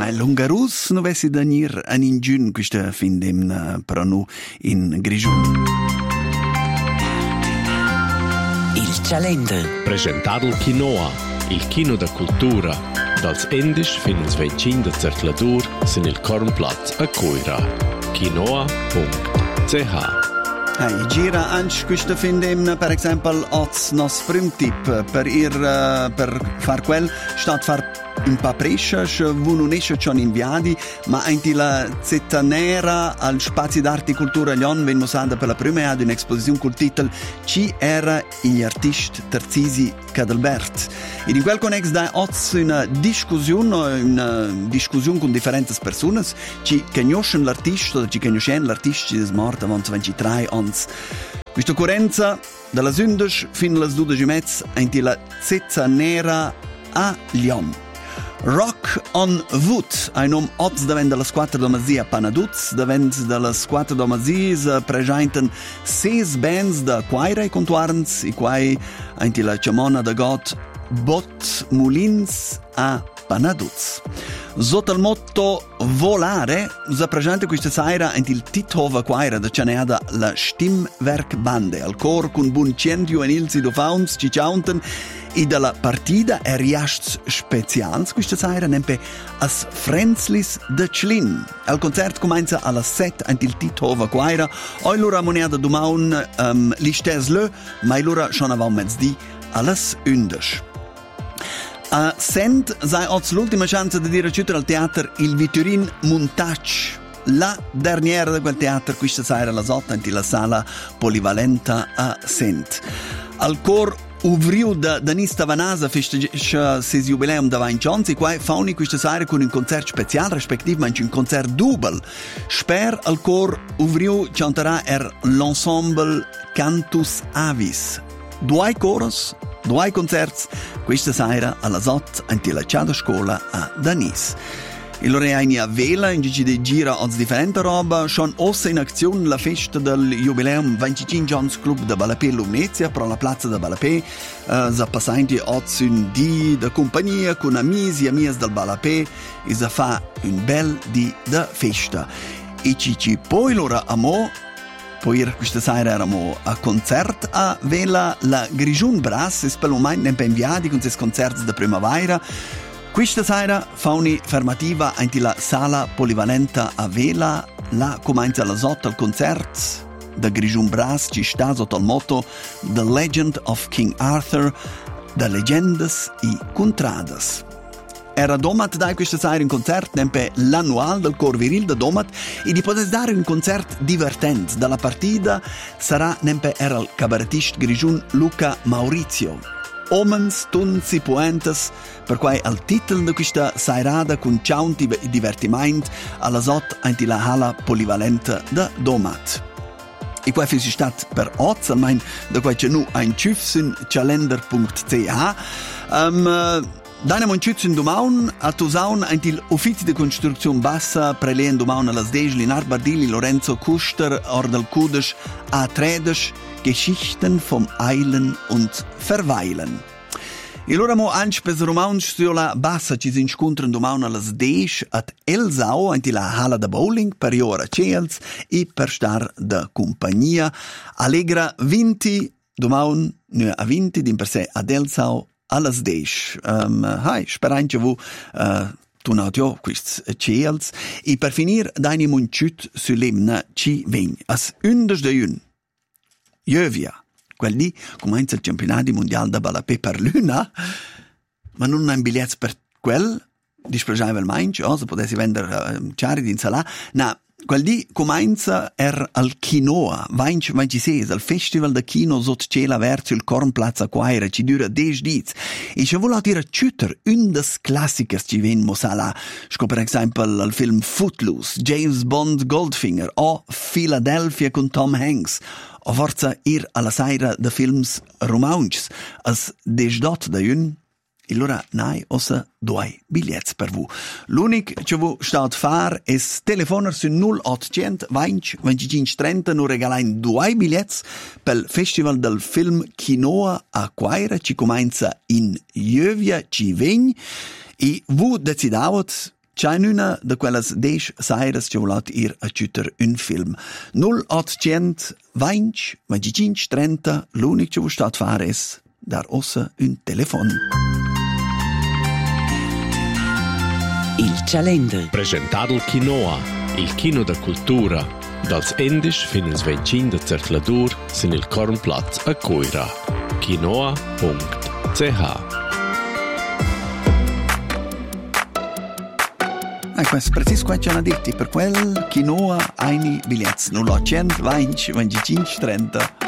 L'Ungarus non vessi da nir an in giun questa fin d'emna per nu in Grigiun. Il calender. Presentato il Quinoa, il kino da cultura. Dals Endisch fins Vencin da Zertladur sin il Kornplatz a Coira. Quinoa.ch. Gira anche questa fin d'emna, per esempio, oz nos prim tip per far quel stat far un pa prescia, vu non esce ciò inviati, ma anche la zetta nera al spazio d'arte e cultura Lion ven mosada per la prima ad un'esposizione col titolo Ci era gli artisti Tarzisi Cadalbert. E in quel connex da oz una discussione con differenti persone, ci conoscono l'artista, ci conoscono l'artista che è morto avanti 23 anni. Questa occorrenza dalla 11 fino alle 12:30 anche la zetta nera a Lion. Rock on Wood, ein nome oz davent dalla squadra domazia a Panaduz, davent dalla squadra domazia presenten 6 bands da Quaira e Contuarns, i quai anti la Ciamona da God Bot Mulins a Panaduz. Sotto il motto Volare, si presenta questa sera anche il Tithova Quaira da Cianeada la Stimmwerkbande, al cor con bun centio e ilsi do fauns ci ciaunten. E dalla partita è riasts specials questa sera nempe as Frenzlis de Chlin. Il concerto comincia alla 7 ant il Tithova Quaira. Oi l'ora moneda domaun l'istesle, ma l'ora schon avau mezzdi alles 11. A Sent sei oz l'ultima chance di dire ciuter al teatro il Vittorin Montage. La derniera di quel teatro questa sera alla 8 ant la sala polivalenta a Sent. Al cor Uvriu da Danis Tavanasa festeggia ses jubileum da 20 anni e qua fauni questa sera con un concerto speciale, rispettivamente un concerto double. Sper al cor Uvriu canterà l'ensemble Cantus Avis. Due coros, due concerti questa sera alla 8 ante la Ciada Scuola a Danis. E loro hanno a vela, in cui di gira az differente roba, schon ossa in azione la festa del jubileum 25 anni club da Balapé Lumnezia, pro la piazza da Balapé, za passanti az un di da compagnia con amici e amiche del Balapé, e za fa un bel di da festa. E ci poi loro amo, poi questa sera eravamo a concert a vela la Grigiun Brass, e per il momento non inviati con questi concerti da primavera. Questa sera fauni fermativa anche la sala polivalenta a vela, la comincia alla 8 al concerto da Grigiun Brass ci sta sotto il motto The Legend of King Arthur, da legendas e contradas. Era domat dai questa sera in concerto nempe l'annual del cor viril da domat e di poter dare un concerto divertente. Dalla partita sarà nempe era il cabaretista Grigiun Luca Maurizio. Omens, tunzi, poentes, per cui al titolo di questa sairada con ciaunti e divertimento alla 8 anti la hala polivalente da Domat. E qua è stato per oggi, almeno da qua c'è nu ein Tschüfsen calender.ch. Danemo un Tschüfsen domaun, a Tosaun anti l'Uffizi di Costruzione Bassa, prelehen domaun alla Sdegli, Linar Bardili, Lorenzo Kuster, Ordel Kudesch, a Tredesch, Geschichten vom Eilen und Verweilen. E allora mo anche per romanzi sulla bassa ci si incontrano domani alle 10 at Elsau, anche la hala da bowling per ora Ciels e per star da compagnia. Allegra 20 domani, a 20 di per sé ad Elsau alle 10. Speranza vu tu naudio quist Ciels e per finire dai munciut sull'emna ci vegn as 11 de un. Jövia, quel lì comincia il campionato mondiale da Balapé per l'una, ma non ha un biglietto per quel, dispregiava il mancio, se potessi vendere ciari di insalà, no, quel lì comincia al Quinoa, 26, al festival da Kino sotto cielo verso il Kornplatz a Quaira, ci dura 10 giorni, e ci vuole dire ciuter, un des classiches ci ven mosala, sco per esempio al film Footloose, James Bond Goldfinger, o Philadelphia con Tom Hanks, o forza ir alla sera de films romancs, as desdot da un, e allora nai ossa 2 biglietti per voi. L'unico che vi state a fare è telefonare su 0800 20 25 30, non regalare 2 biglietti per il festival del film Quinoa a Quaira, ci comincia in Jövia, ci vegn, e voi decidavate C'è una di quelle 10 seiras che volat ir a ciuter un film. 0800 20 25 30, l'unico che vuoi stat fare è dar ossa un telefono. Il calender. Presentato il Quinoa, il kino da cultura, dals Endisch fin ins 25 de Zertladur sin il Kornplatz a Coira. Quinoa.ch. Questo è preciso quello che hanno detto, per quel Quinoa hai biglietti 0800 20 25 30.